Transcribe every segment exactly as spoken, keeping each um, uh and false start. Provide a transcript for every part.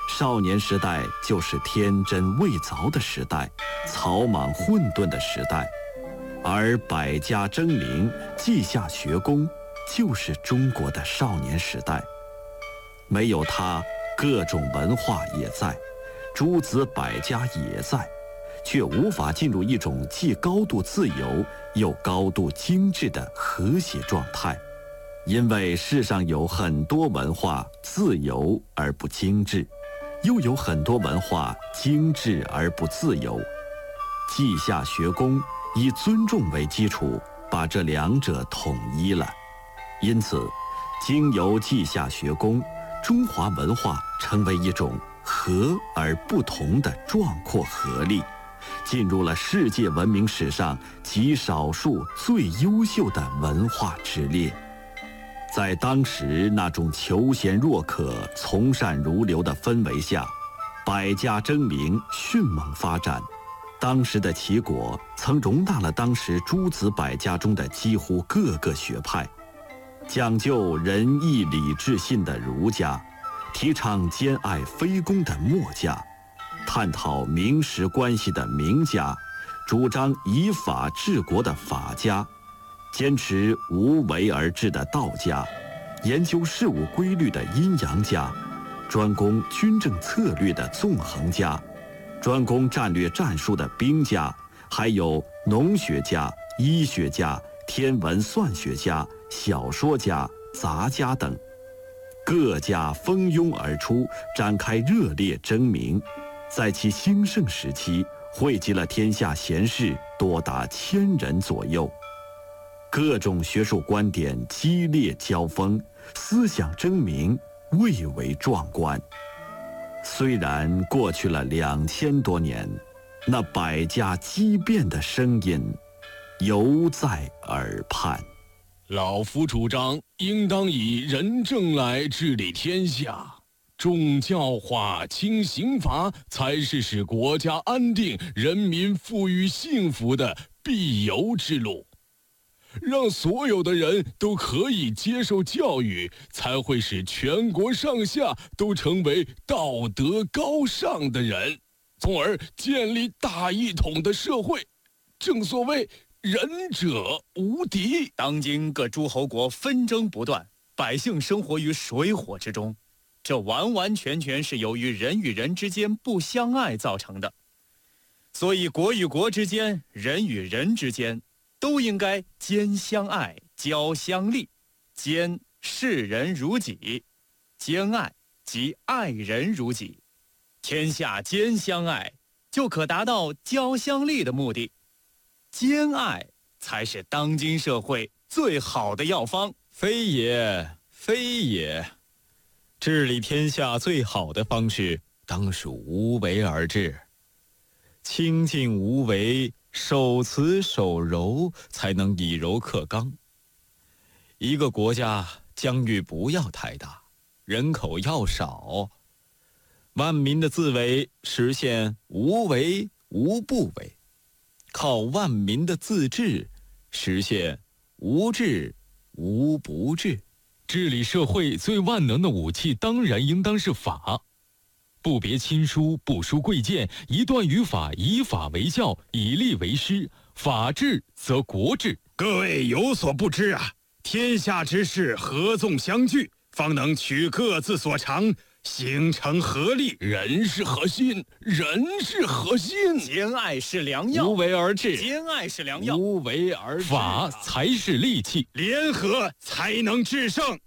少年时代就是天真未凿的时代，草莽混沌的时代，而百家争鸣、稷下学宫就是中国的少年时代。没有它，各种文化也在，诸子百家也在，却无法进入一种既高度自由又高度精致的和谐状态。因为世上有很多文化自由而不精致，又有很多文化精致而不自由。稷下学宫以尊重为基础，把这两者统一了。因此，经由稷下学宫，中华文化成为一种和而不同的壮阔合力，进入了世界文明史上极少数最优秀的文化之列。在当时那种求贤若渴、从善如流的氛围下，百家争鸣，迅猛发展。当时的齐国曾容纳了当时诸子百家中的几乎各个学派，讲究仁义礼智信的儒家，提倡兼爱非攻的墨家，探讨民时关系的名家，主张以法治国的法家，坚持无为而治的道家，研究事物规律的阴阳家，专攻军政策略的纵横家，专攻战略战术的兵家，还有农学家、医学家、天文算学家、小说家、杂家等，各家蜂拥而出，展开热烈争鸣。在其兴盛时期，汇集了天下贤士多达千人左右。各种学术观点激烈交锋，思想争鸣，蔚为壮观。虽然过去了两千多年，那百家激辩的声音犹在耳畔。 老夫主张，应当以仁政来治理天下，重教化、轻刑罚，才是使国家安定、人民富裕幸福的必由之路。让所有的人都可以接受教育，才会使全国上下都成为道德高尚的人，从而建立大一统的社会。正所谓仁者无敌。 当今各诸侯国纷争不断，百姓生活于水火之中，这完完全全是由于人与人之间不相爱造成的。所以国与国之间，人与人之间，都应该兼相爱，交相利。兼视人如己，兼爱即爱人如己。天下兼相爱，就可达到交相利的目的。兼爱才是当今社会最好的药方。 非也，非也。治理天下最好的方式，当属无为而治。清静无为，守慈守柔，才能以柔克刚。一个国家疆域不要太大，人口要少，万民的自为，实现无为无不为，靠万民的自治，实现无治无不治。 治理社会最万能的武器，当然应当是法。不别亲疏，不疏贵贱，一段语法，以法为教，以吏为师，法治则国治。 各位有所不知啊，天下之事合纵相聚，方能取各自所长，形成合力。 人是核心，人是核心。 兼爱是良药， 无为而治。 兼爱是良药， 无为而治。 法才是利器， 联合才能制胜。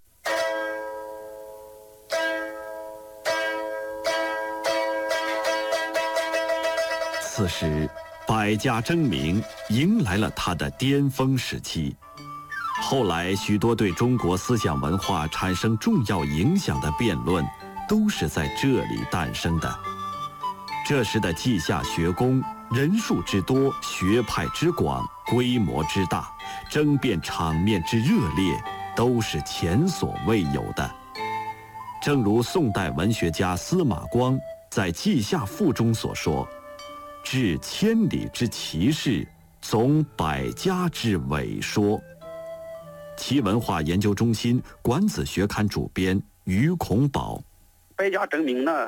此时，百家争鸣迎来了它的巅峰时期。后来，许多对中国思想文化产生重要影响的辩论，都是在这里诞生的。这时的稷下学宫，人数之多，学派之广，规模之大，争辩场面之热烈，都是前所未有的。正如宋代文学家司马光在《稷下赋》中所说：“治千里之奇事，总百家之伪说。”其文化研究中心管子学刊主编于孔宝： 百家争鸣呢，